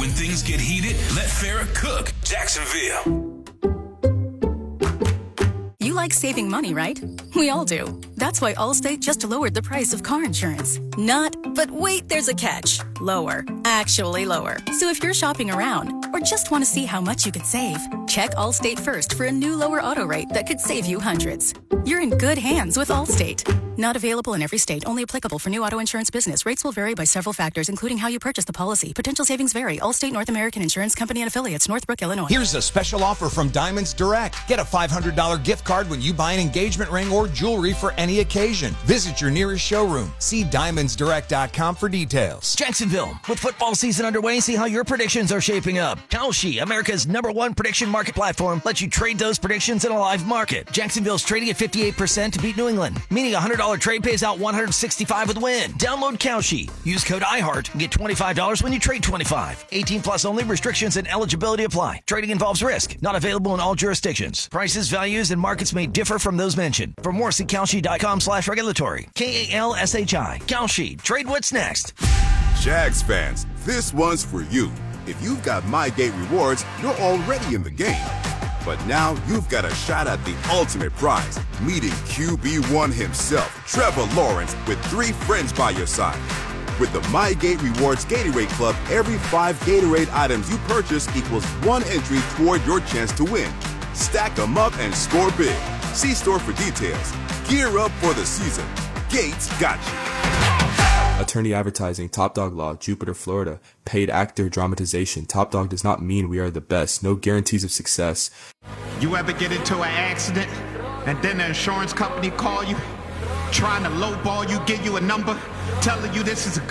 When things get heated, let Farrah cook. Jacksonville. You like saving money, right? We all do. That's why Allstate just lowered the price of car insurance. Not, but wait, there's a catch. Lower. Actually lower. So if you're shopping around or just want to see how much you could save, check Allstate first for a new lower auto rate that could save you hundreds. You're in good hands with Allstate. Not available in every state. Only applicable for new auto insurance business. Rates will vary by several factors, including how you purchase the policy. Potential savings vary. Allstate North American Insurance Company and Affiliates, Northbrook, Illinois. Here's a special offer from Diamonds Direct. Get a $500 gift card when you buy an engagement ring or jewelry for any occasion. Visit your nearest showroom. See diamondsdirect.com for details. Jacksonville, with football season underway, see how your predictions are shaping up. Kalshi, America's #1 prediction market platform, lets you trade those predictions in a live market. Jacksonville's trading at 58% to beat New England, meaning a $100 trade pays out $165 with win. Download Kalshi. Use code IHEART and get $25 when you trade $25. 18 plus only. Restrictions and eligibility apply. Trading involves risk. Not available in all jurisdictions. Prices, values, and markets may differ from those mentioned. For more, see Kalshi.com/regulatory. KALSHI. Kalshi. Trade what's next. Jags fans, this one's for you. If you've got MyGate rewards, you're already in the game. But now you've got a shot at the ultimate prize, meeting QB1 himself, Trevor Lawrence, with 3 friends by your side. With the MyGate Rewards Gatorade Club, every 5 Gatorade items you purchase equals 1 entry toward your chance to win. Stack them up and score big. See store for details. Gear up for the season. Gates got you. Attorney Advertising, Top Dog Law, Jupiter, Florida. Paid actor dramatization. Top Dog does not mean we are the best. No guarantees of success. You ever get into an accident and then the insurance company call you, trying to lowball you, give you a number, telling you this is a